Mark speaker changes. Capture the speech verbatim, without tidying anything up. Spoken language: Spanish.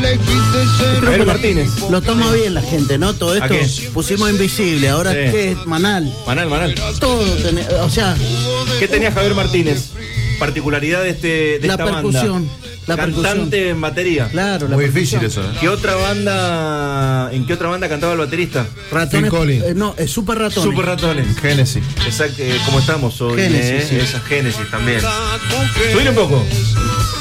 Speaker 1: Javier Martínez.
Speaker 2: Lo toma bien la gente, ¿no? Todo esto
Speaker 1: qué?
Speaker 2: pusimos Invisible, ahora
Speaker 1: Sí.
Speaker 2: ¿qué es? Manal.
Speaker 1: Manal, Manal.
Speaker 2: Todo, ten- o sea,
Speaker 1: ¿Qué tenía Javier Martínez? Particularidad de, este, de
Speaker 2: la
Speaker 1: esta
Speaker 2: percusión.
Speaker 1: banda.
Speaker 2: La
Speaker 1: Cantante
Speaker 2: percusión.
Speaker 1: en batería.
Speaker 2: Claro, la
Speaker 3: Muy
Speaker 2: percusión.
Speaker 3: difícil eso, ¿eh?
Speaker 1: ¿Qué otra banda? ¿En qué otra banda cantaba el baterista?
Speaker 2: Ratones,
Speaker 3: Phil Collins.
Speaker 2: eh, no, es Super Ratones.
Speaker 1: Super Ratones.
Speaker 3: Génesis.
Speaker 1: Exacto, eh, como estamos hoy.
Speaker 2: Génesis,
Speaker 1: eh,
Speaker 2: sí.
Speaker 1: Esa Génesis también. Subir un poco.